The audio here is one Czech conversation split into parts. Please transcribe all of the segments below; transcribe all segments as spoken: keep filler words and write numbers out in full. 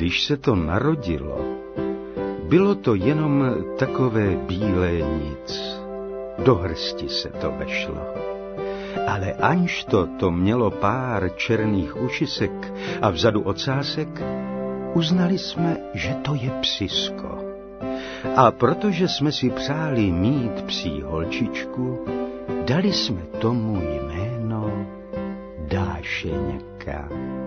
Když se to narodilo, bylo to jenom takové bílé nic. Do hrsti se to vešlo. Ale anžto to mělo pár černých ušisek a vzadu ocásek, uznali jsme, že to je psisko. A protože jsme si přáli mít psí holčičku, dali jsme tomu jméno Dášeňka.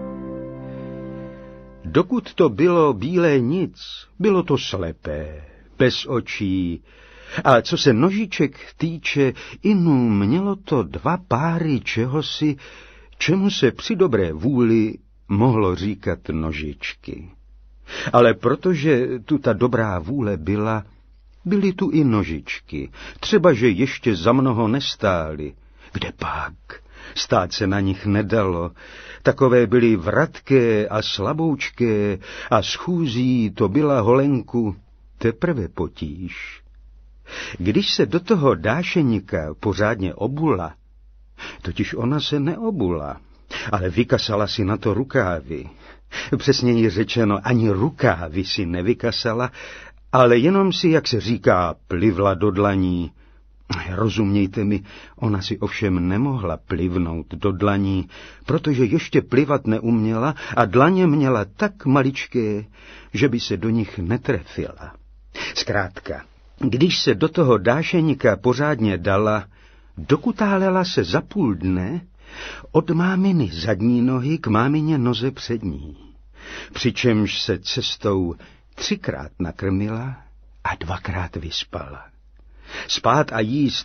Dokud to bylo bílé nic, bylo to slepé, bez očí. A co se nožiček týče, inu mělo to dva páry čehosi, čemu se při dobré vůli mohlo říkat nožičky. Ale protože tu ta dobrá vůle byla, byly tu i nožičky, třeba že ještě za mnoho nestály. Kde pak? Stát se na nich nedalo. Takové byly vratké a slaboučké a schůzí to byla holenku teprve potíž. Když se do toho Dášeňka pořádně obula, totiž ona se neobula, ale vykasala si na to rukávy. Přesněji řečeno, ani rukávy si nevykasala, ale jenom si, jak se říká, plivla do dlaní. Rozumějte mi, ona si ovšem nemohla plivnout do dlaní, protože ještě plivat neuměla a dlaně měla tak maličké, že by se do nich netrefila. Zkrátka, když se do toho Dášeňka pořádně dala, dokutálela se za půl dne od máminy zadní nohy k mámině noze přední, přičemž se cestou třikrát nakrmila a dvakrát vyspala. Spát a jíst